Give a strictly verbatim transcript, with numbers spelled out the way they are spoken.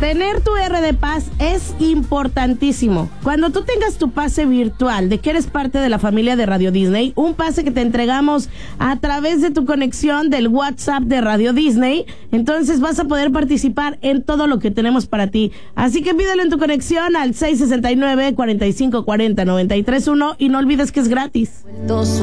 Tener tu R de Paz es importantísimo. Cuando tú tengas tu pase virtual de que eres parte de la familia de Radio Disney, un pase que te entregamos a través de tu conexión del WhatsApp de Radio Disney, entonces vas a poder participar en todo lo que tenemos para ti. Así que pídelo en tu conexión al seis sesenta y nueve, cuarenta y cinco cuarenta, noventa y tres uno y no olvides que es gratis.